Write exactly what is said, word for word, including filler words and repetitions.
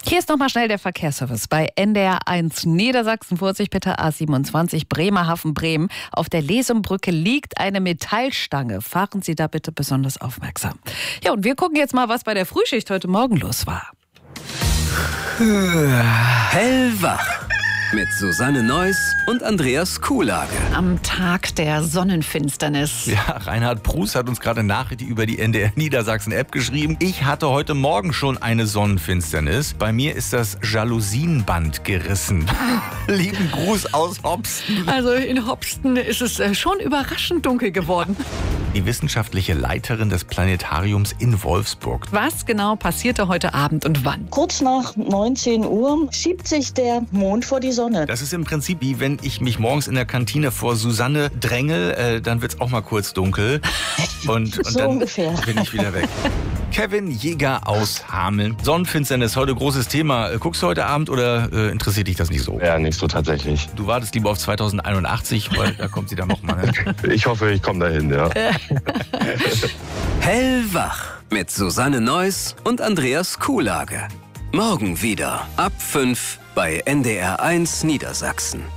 Hier ist nochmal schnell der Verkehrsservice bei N D R eins Niedersachsen. Vorsicht bitte, A siebenundzwanzig Bremerhaven, Bremen. Auf der Lesumbrücke liegt eine Metallstange. Fahren Sie da bitte besonders aufmerksam. Ja, und wir gucken jetzt mal, was bei der Frühschicht heute Morgen los war. Hellwach mit Susanne Neuss und Andreas Kuhlage. Am Tag der Sonnenfinsternis. Ja, Reinhard Prus hat uns gerade eine Nachricht über die N D R Niedersachsen-App geschrieben. Ich hatte heute Morgen schon eine Sonnenfinsternis. Bei mir ist das Jalousienband gerissen. Lieben Gruß aus Hopsten. Also in Hopsten ist es schon überraschend dunkel geworden. Die wissenschaftliche Leiterin des Planetariums in Wolfsburg. Was genau passierte heute Abend und wann? Kurz nach neunzehn Uhr schiebt sich der Mond vor die Sonne. Das ist im Prinzip wie wenn ich mich morgens in der Kantine vor Susanne drängel, äh, dann wird's auch mal kurz dunkel und, und So dann ungefähr. bin ich wieder weg. Kevin Jäger aus Hameln. Sonnenfinsternis, heute großes Thema. Äh, Guckst du heute Abend oder äh, interessiert dich das nicht so? Ja, nicht so tatsächlich. Du wartest lieber auf zweitausendeinundachtzig, weil da kommt sie dann nochmal. Ne? Ich hoffe, ich komme dahin, ja. Hellwach mit Susanne Neuss und Andreas Kuhlage. Morgen wieder ab fünf bei N D R eins Niedersachsen.